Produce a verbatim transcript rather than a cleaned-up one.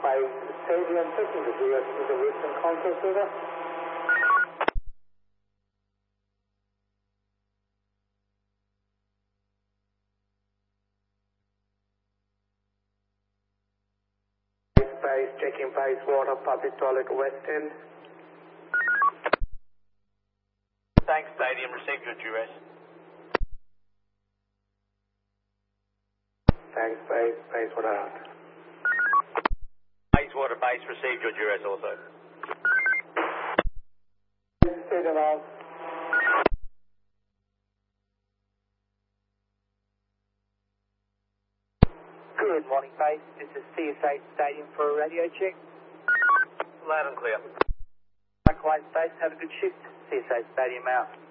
Base Stadium, checking the G S to the Western Concourse, over. Base, checking Base Water, public toilet, West End. Thanks, Stadium, received your duress. Thanks, Base, Base Water out. Base Water, Base, received your duress also. Stadium out. Good morning, Base. This is C S H Stadium for a radio check. Loud and clear. Likewise, Base. Have a good shift. C S H Stadium out.